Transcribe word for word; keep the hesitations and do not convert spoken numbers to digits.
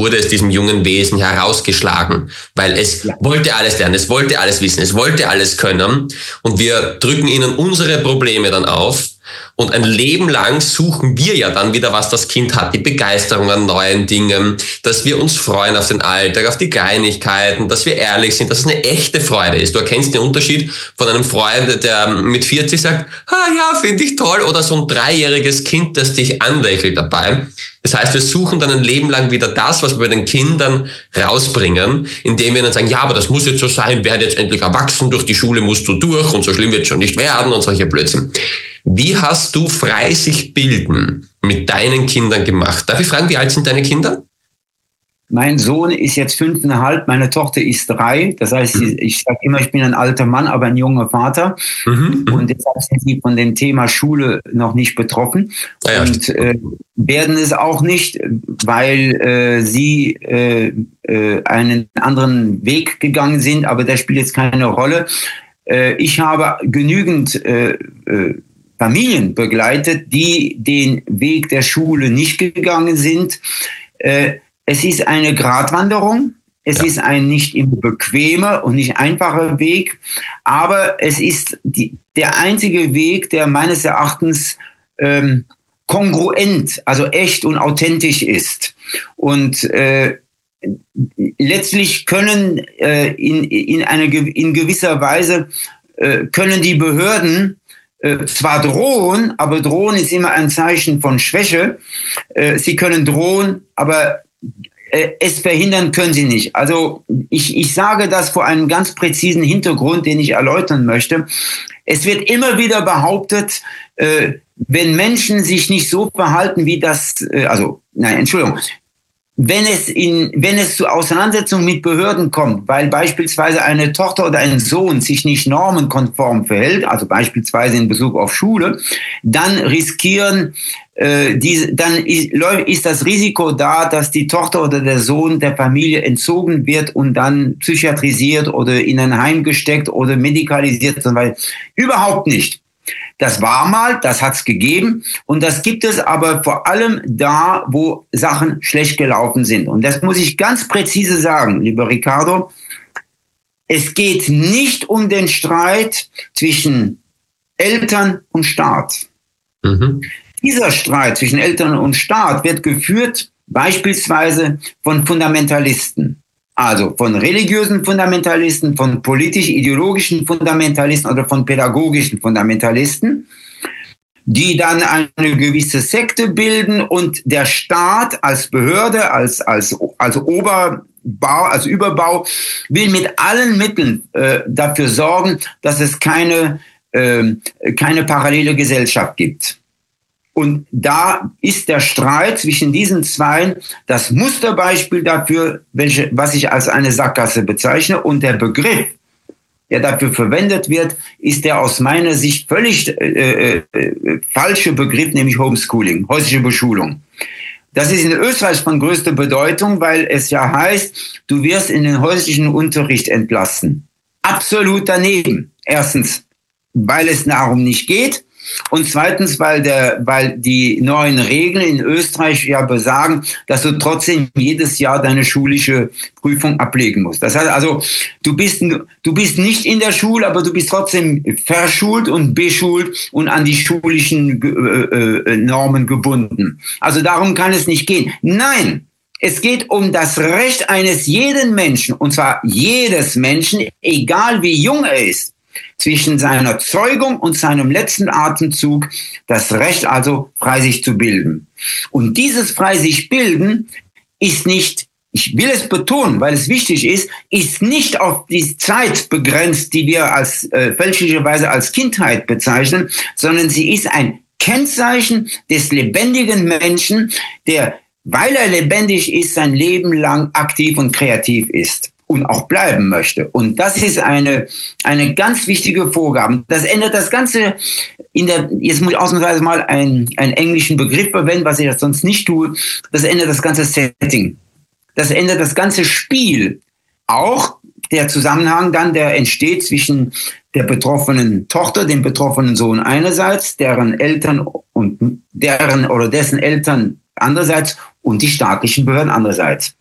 wurde es diesem jungen Wesen herausgeschlagen, weil es ja. wollte alles lernen, es wollte alles wissen, es wollte alles können und wir drücken ihnen unsere Probleme dann auf. Und ein Leben lang suchen wir ja dann wieder, was das Kind hat, die Begeisterung an neuen Dingen, dass wir uns freuen auf den Alltag, auf die Kleinigkeiten, dass wir ehrlich sind, dass es eine echte Freude ist. Du erkennst den Unterschied von einem Freund, der mit vierzig sagt, ah ja, finde ich toll, oder so ein dreijähriges Kind, das dich anlächelt dabei. Das heißt, wir suchen dann ein Leben lang wieder das, was wir bei den Kindern rausbringen, indem wir dann sagen, ja, aber das muss jetzt so sein, werde jetzt endlich erwachsen, durch die Schule musst du durch und so schlimm wird es schon nicht werden und solche Blödsinn. Wie hast du frei sich bilden mit deinen Kindern gemacht? Darf ich fragen, wie alt sind deine Kinder? Mein Sohn ist jetzt fünfeinhalb, meine Tochter ist drei. Das heißt, mhm. ich sage immer, ich bin ein alter Mann, aber ein junger Vater. Mhm. Und deshalb sind sie von dem Thema Schule noch nicht betroffen. Ah, ja, und äh, werden es auch nicht, weil äh, sie äh, äh, einen anderen Weg gegangen sind. Aber das spielt jetzt keine Rolle. Äh, ich habe genügend äh, äh, Familien begleitet, die den Weg der Schule nicht gegangen sind. Äh, Es ist eine Gratwanderung, es ja. ist ein nicht immer bequemer und nicht einfacher Weg, aber es ist die, der einzige Weg, der meines Erachtens ähm, kongruent, also echt und authentisch ist. Und äh, letztlich können äh, in, in, eine, in gewisser Weise äh, können die Behörden Äh, zwar drohen, aber drohen ist immer ein Zeichen von Schwäche. Äh, sie können drohen, aber äh, es verhindern können sie nicht. Also ich, ich sage das vor einem ganz präzisen Hintergrund, den ich erläutern möchte. Es wird immer wieder behauptet, äh, wenn Menschen sich nicht so verhalten wie das, äh, also nein, Entschuldigung, wenn es in, wenn es zu Auseinandersetzungen mit Behörden kommt, weil beispielsweise eine Tochter oder ein Sohn sich nicht normenkonform verhält, also beispielsweise in Bezug auf Schule, dann riskieren, äh, diese, dann ist, ist das Risiko da, dass die Tochter oder der Sohn der Familie entzogen wird und dann psychiatrisiert oder in ein Heim gesteckt oder medikalisiert, weil überhaupt nicht. Das war mal, das hat es gegeben und das gibt es aber vor allem da, wo Sachen schlecht gelaufen sind. Und das muss ich ganz präzise sagen, lieber Ricardo. Es geht nicht um den Streit zwischen Eltern und Staat. Mhm. Dieser Streit zwischen Eltern und Staat wird geführt beispielsweise von Fundamentalisten. Also von religiösen Fundamentalisten, von politisch-ideologischen Fundamentalisten oder von pädagogischen Fundamentalisten, die dann eine gewisse Sekte bilden und der Staat als Behörde, als, als, als Oberbau, als Überbau will mit allen Mitteln äh, dafür sorgen, dass es keine, äh, keine parallele Gesellschaft gibt. Und da ist der Streit zwischen diesen zwei das Musterbeispiel dafür, welche, was ich als eine Sackgasse bezeichne. Und der Begriff, der dafür verwendet wird, ist der aus meiner Sicht völlig äh, äh, falsche Begriff, nämlich Homeschooling, häusliche Beschulung. Das ist in Österreich von größter Bedeutung, weil es ja heißt, du wirst in den häuslichen Unterricht entlassen. Absolut daneben. Erstens, weil es darum nicht geht. Und zweitens, weil, der, weil die neuen Regeln in Österreich ja besagen, dass du trotzdem jedes Jahr deine schulische Prüfung ablegen musst. Das heißt also, du bist, du bist nicht in der Schule, aber du bist trotzdem verschult und beschult und an die schulischen äh, äh, Normen gebunden. Also darum kann es nicht gehen. Nein! Es geht um das Recht eines jeden Menschen, und zwar jedes Menschen, egal wie jung er ist, zwischen seiner Zeugung und seinem letzten Atemzug, das Recht also, frei sich zu bilden. Und dieses frei sich bilden ist nicht, ich will es betonen, weil es wichtig ist, ist nicht auf die Zeit begrenzt, die wir als äh, fälschlicherweise als Kindheit bezeichnen, sondern sie ist ein Kennzeichen des lebendigen Menschen, der, weil er lebendig ist, sein Leben lang aktiv und kreativ ist und auch bleiben möchte. Und das ist eine, eine ganz wichtige Vorgabe. Das ändert das Ganze in der, jetzt muss ich ausnahmsweise mal einen, einen englischen Begriff verwenden, was ich das sonst nicht tue. Das ändert das ganze Setting. Das ändert das ganze Spiel. Auch der Zusammenhang dann, der entsteht zwischen der betroffenen Tochter, dem betroffenen Sohn einerseits, deren Eltern und deren oder dessen Eltern andererseits und die staatlichen Behörden andererseits.